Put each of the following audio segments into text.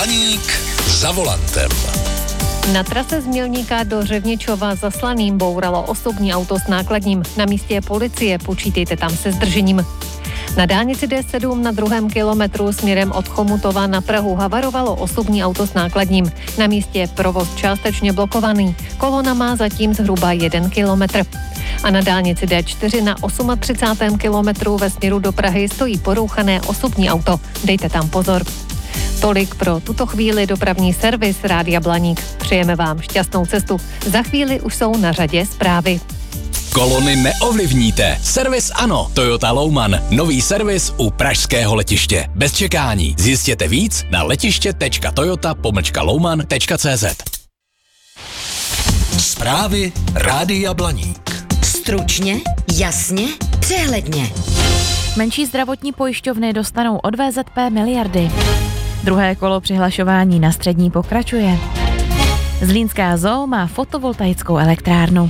Blaník za volantem. Na trase z Mělníka do Řevničova za Slaným bouralo osobní auto s nákladním. Na místě je policie, počítejte tam se zdržením. Na dálnici D7 na 2. kilometru směrem od Chomutova na Prahu havarovalo osobní auto s nákladním. Na místě je provoz částečně blokovaný. Kolona má zatím zhruba 1 kilometr. A na dálnici D4 na 38. kilometru ve směru do Prahy stojí porouchané osobní auto. Dejte tam pozor. Tolik pro tuto chvíli dopravní servis Rádia Blaník. Přejeme vám šťastnou cestu. Za chvíli už jsou na řadě zprávy. Kolony neovlivníte. Servis ano. Toyota Louman. Nový servis u pražského letiště. Bez čekání. Zjistěte víc na letiště.toyota-louman.cz. Zprávy Rádia Blaník. Stručně, jasně, přehledně. Menší zdravotní pojišťovny dostanou od VZP miliardy. Druhé kolo přihlašování na střední pokračuje. Zlínská zoo má fotovoltaickou elektrárnu.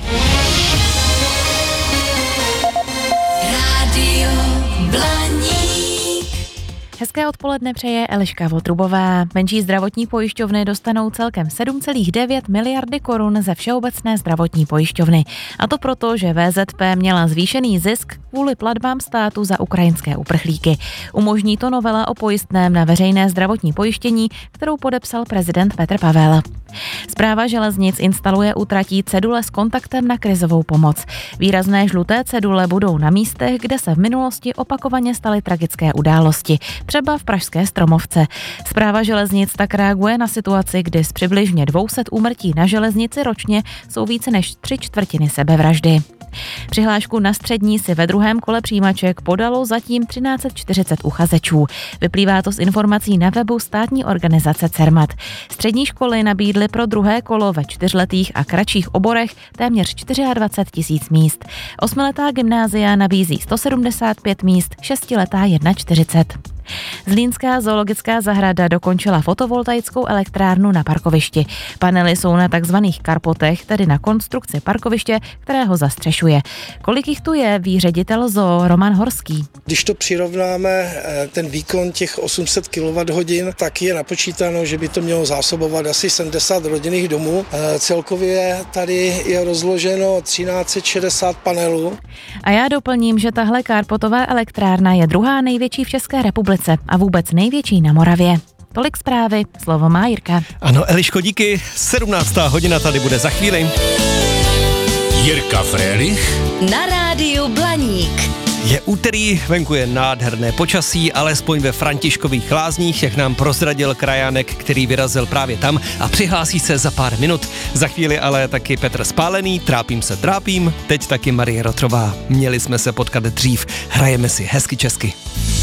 Rádio Blaník. Hezké odpoledne přeje Eliška Votrubová. Menší zdravotní pojišťovny dostanou celkem 7,9 miliardy korun ze Všeobecné zdravotní pojišťovny. A to proto, že VZP měla zvýšený zisk kvůli platbám státu za ukrajinské uprchlíky. Umožní to novela o pojistném na veřejné zdravotní pojištění, kterou podepsal prezident Petr Pavel. Správa železnic instaluje u tratí cedule s kontaktem na krizovou pomoc. Výrazné žluté cedule budou na místech, kde se v minulosti opakovaně staly tragické události, třeba v pražské Stromovce. Správa železnic tak reaguje na situaci, kdy z přibližně 200 úmrtí na železnici ročně jsou více než 3/4 sebevraždy. Přihlášku na střední si ve druhém kole přijímaček podalo zatím 1340 uchazečů. Vyplývá to z informací na webu státní organizace Cermat. Střední školy nabídly pro druhé kolo ve 4letých a kratších oborech téměř 24 000 míst. 8letá gymnázia nabízí 175 míst, 6letá 41. Zlínská zoologická zahrada dokončila fotovoltaickou elektrárnu na parkovišti. Panely jsou na takzvaných karpotech, tedy na konstrukci parkoviště, které ho zastřešuje. Kolik jich tu je, ví ředitel zoo Roman Horský. Když to přirovnáme, ten výkon těch 800 kWh, tak je napočítáno, že by to mělo zásobovat asi 70 rodinných domů. Celkově tady je rozloženo 1360 panelů. A já doplním, že tahle karpotová elektrárna je druhá největší v České republice a vůbec největší na Moravě. Tolik zprávy, slovo má Jirka. Ano, Eliško, díky. 17. hodina tady bude za chvíli. Jirka Frélich Na Rádiu Blaník. Je úterý, venku je nádherné počasí, alespoň ve Františkových Lázních, jak nám prozradil krajánek, který vyrazil právě tam a přihlásí se za pár minut. Za chvíli ale taky Petr Spálený, Trápím se trápím, teď taky Marie Rotrová. Měli jsme se potkat dřív, hrajeme si hezky česky.